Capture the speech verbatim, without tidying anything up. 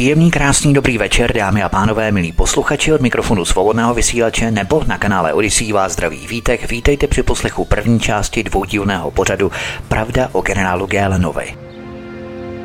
Příjemný, krásný, dobrý večer, dámy a pánové, milí posluchači, od mikrofonu Svobodného vysílače nebo na kanále Odyssey vás zdraví Vítek. Vítejte při poslechu první části dvoudílného pořadu Pravda o generálu Gélenovi.